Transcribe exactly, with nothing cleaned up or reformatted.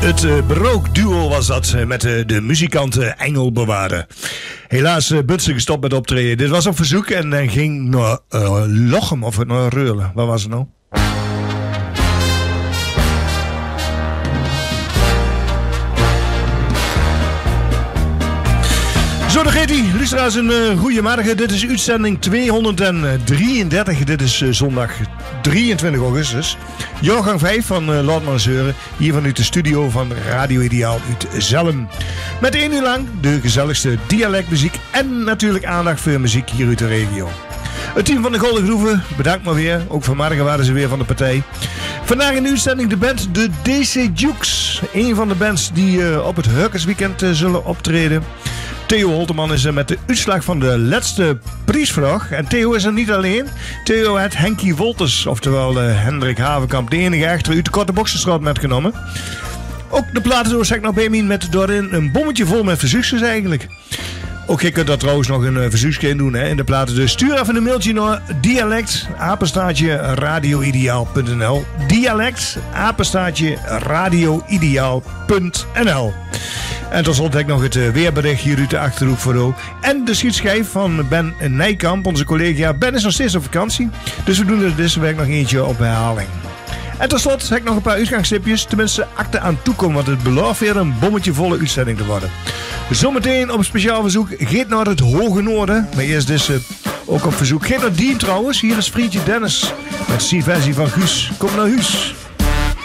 Het uh, Brook-duo was dat uh, met uh, de muzikant uh, Engelbewaarder. Helaas uh, Butsen gestopt met optreden. Dit was op verzoek en uh, ging naar uh, Lochem of naar Reulen. Waar was het nou? Zo, dan gaat hij. Luisteraars, een uh, goeiemorgen. Dit is uitzending tweehonderddrieëndertig. Dit is uh, zondag drieëntwintig augustus. Jaargang vijf van uh, Laat maar zeuren. Hier vanuit de studio van Radio Ideaal uit Zelm. Met één uur lang de gezelligste dialectmuziek en natuurlijk aandacht voor muziek hier uit de regio. Het team van de Golden Groeven, bedankt maar weer. Ook vanmorgen waren ze weer van de partij. Vandaag in de uitzending de band de D C Dukes. Een van de bands die uh, op het Hurkersweekend uh, zullen optreden. Theo Holteman is er met de uitslag van de laatste prijsvraag. En Theo is er niet alleen. Theo heeft Henkie Wolters, oftewel uh, Hendrik Havenkamp, de enige echter uit de Korte Boksenstraat metgenomen. Ook de platendoos heb ik nog bij me met daarin een bommetje vol met verzoekjes eigenlijk. Ook je kunt daar trouwens nog een uh, verzoekje in doen hè, in de platen. Dus stuur even een mailtje naar dialect, apenstaartje, radioideaal punt n l. Dialect, apenstaartje, radioideaal punt n l. En tot slot heb ik nog het uh, weerbericht hier uit de Achterhoek voor u. En de schietschijf van Ben Nijkamp, onze collega. Ben is nog steeds op vakantie. Dus we doen er deze week nog eentje op herhaling. En tot slot heb ik nog een paar uitgangstipjes. Tenminste, acte aan toekomen, want het belooft weer een bommetje volle uitzending te worden. Zometeen op speciaal verzoek geet naar het Hoge Noorden. Maar eerst dus uh, ook op verzoek. Geet naar Dien trouwens. Hier is vriendje Dennis met de versie van Guus. Kom naar huis.